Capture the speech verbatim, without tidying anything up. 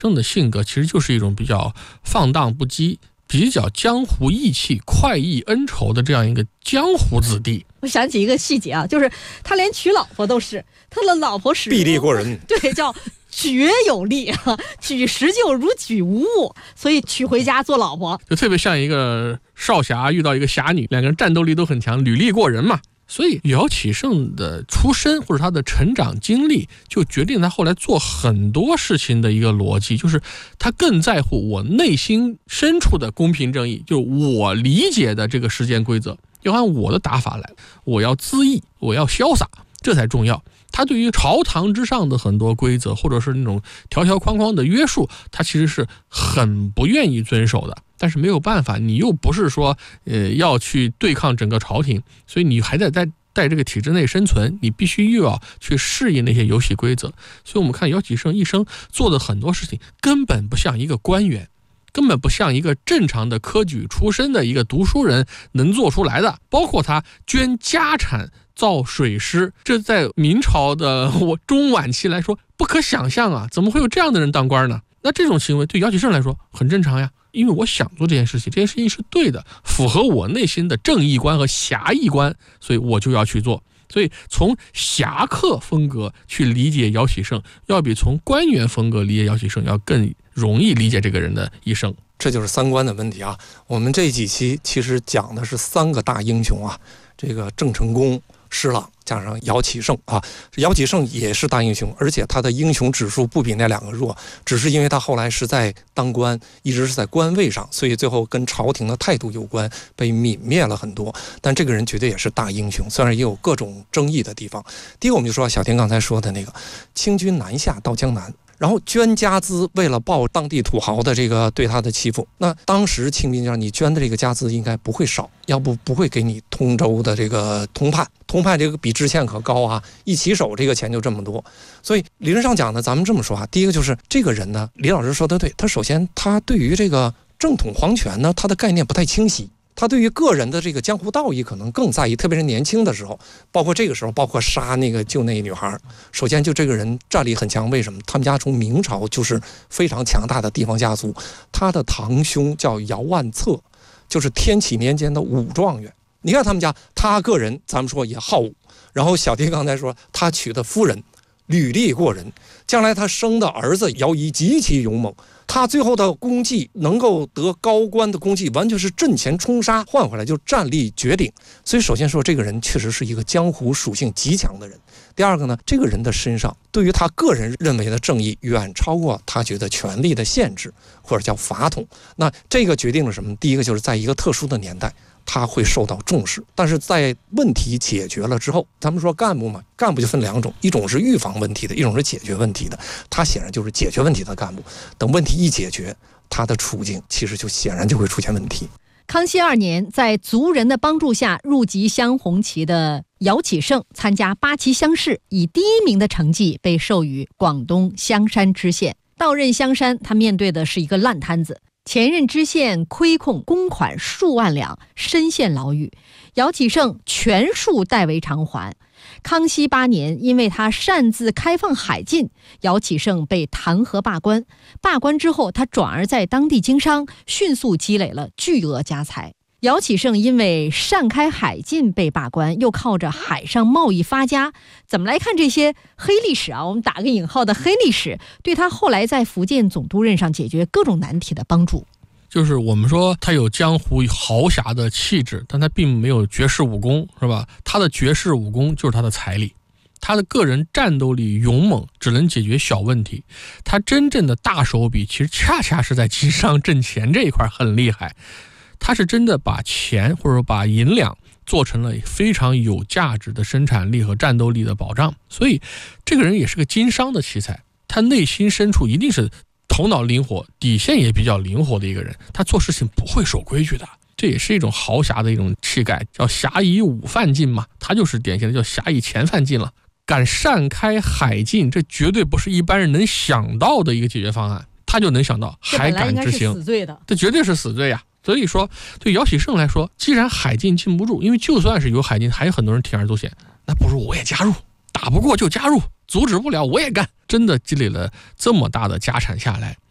胜的性格其实就是一种比较放荡不羁、比较江湖义气、快意恩仇的这样一个江湖子弟。 我想起一个细节啊，就是他连娶老婆都是他的老婆使臂力过人， 对，叫绝有力啊，举石就如举无物，所以娶回家做老婆， 就特别像一个少侠遇到一个侠女，两个人战斗力都很强，履历过人嘛。所以姚启圣的出身或者他的成长经历，就决定他后来做很多事情的一个逻辑，就是他更在乎我内心深处的公平正义，就是我理解的这个世间规则要按我的打法来，我要恣意，我要潇洒，这才重要。他对于朝堂之上的很多规则或者是那种条条框框的约束，他其实是很不愿意遵守的。但是没有办法，你又不是说呃要去对抗整个朝廷，所以你还得在在这个体制内生存，你必须又要去适应那些游戏规则。所以我们看姚启圣一生做的很多事情根本不像一个官员，根本不像一个正常的科举出身的一个读书人能做出来的。包括他捐家产造水师，这在明朝的我中晚期来说不可想象啊，怎么会有这样的人当官呢？那这种行为对姚启圣来说很正常呀，因为我想做这件事情，这件事情是对的，符合我内心的正义观和侠义观，所以我就要去做。所以从侠客风格去理解姚启圣，要比从官员风格理解姚启圣要更容易理解这个人的一生。 这就是三观的问题啊。我们这几期其实讲的是三个大英雄啊，这个郑成功、施琅加上姚启圣啊，姚启圣也是大英雄，而且他的英雄指数不比那两个弱，只是因为他后来是在当官，一直是在官位上，所以最后跟朝廷的态度有关，被泯灭了很多。但这个人绝对也是大英雄，虽然也有各种争议的地方。第一个我们就说小天刚才说的那个清军南下到江南，然后捐家资，为了报当地土豪的这个对他的欺负。那当时清兵就让你捐的这个家资应该不会少，要不不会给你通州的这个通判，通判这个比知县可高啊，一起手这个钱就这么多。所以理论上讲呢，咱们这么说啊，第一个就是这个人呢，李老师说的对，他首先他对于这个正统皇权呢，他的概念不太清晰。他对于个人的这个江湖道义可能更在意，特别是年轻的时候，包括这个时候，包括杀那个救那女孩。首先就这个人战力很强，为什么？他们家从明朝就是非常强大的地方家族，他的堂兄叫姚万策，就是天启年间的武状元。你看他们家，他个人咱们说也好武，然后小弟刚才说他娶的夫人履历过人，将来他生的儿子姚仪极其勇猛，他最后的功绩能够得高官的功绩，完全是阵前冲杀换回来，就战力绝顶。所以首先说这个人确实是一个江湖属性极强的人。第二个呢，这个人的身上对于他个人认为的正义远超过他觉得权力的限制或者叫法统。那这个决定了什么？第一个就是在一个特殊的年代他会受到重视，但是在问题解决了之后，咱们说干部嘛，干部就分两种，一种是预防问题的，一种是解决问题的。他显然就是解决问题的干部，等问题一解决，他的处境其实就显然就会出现问题。 康熙二年，在族人的帮助下入籍镶红旗的姚启圣参加八旗乡试，以第一名的成绩被授予广东香山知县。到任香山，他面对的是一个烂摊子，前任知县亏空公款数万两，深陷牢狱，姚启圣全数代为偿还。康熙八年，因为他擅自开放海禁，姚启圣被弹劾罢官。罢官之后，他转而在当地经商，迅速积累了巨额家财。姚启圣因为擅开海禁被罢官，又靠着海上贸易发家。怎么来看这些黑历史啊？我们打个引号的黑历史，对他后来在福建总督任上解决各种难题的帮助。 就是我们说他有江湖豪侠的气质，但他并没有绝世武功，是吧？他的绝世武功就是他的财力，他的个人战斗力勇猛，只能解决小问题。他真正的大手笔其实恰恰是在经商挣钱这一块很厉害，他是真的把钱或者把银两做成了非常有价值的生产力和战斗力的保障。所以这个人也是个经商的奇才，他内心深处一定是头脑灵活，底线也比较灵活的一个人，他做事情不会守规矩的，这也是一种豪侠的一种气概，叫侠以武犯禁嘛，他就是典型的叫侠以钱犯禁了。敢擅开海禁，这绝对不是一般人能想到的一个解决方案，他就能想到，还敢执行， 死罪的， 这绝对是死罪呀。所以说对姚启圣来说，既然海禁禁不住，因为就算是有海禁，还有很多人铤而走险，那不如我也加入，打不过就加入，阻止不了我也干。真的积累了这么大的家产下来，